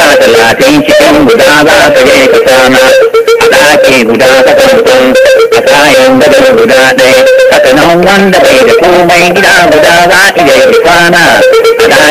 30 cikin guda za ka je ka kwana a ɗaki guda ka kwanta a kayan gado guda ɗaya haka nan wanda bai da komai gida guda za ka je ka kwana